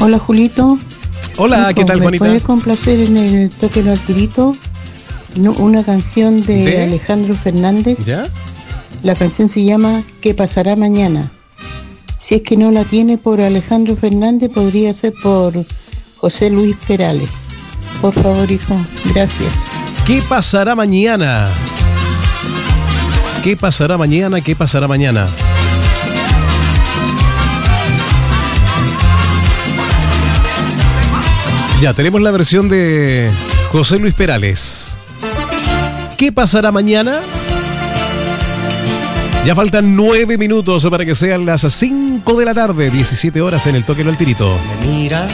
Hola, Julito. Hola, Hijo, ¿qué tal, ¿me Juanita? puedes complacer en el toque del artirito una canción de Alejandro Fernández? ¿Ya? La canción se llama ¿Qué pasará mañana? Si es que no la tiene por Alejandro Fernández, podría ser por José Luis Perales. Por favor, hijo, gracias. ¿Qué pasará mañana? ¿Qué pasará mañana? ¿Qué pasará mañana? Ya, tenemos la versión de José Luis Perales. ¿Qué pasará mañana? Ya faltan 9 minutos para que sean las 5 de la tarde, 17 horas en el toque del tirito. Me miras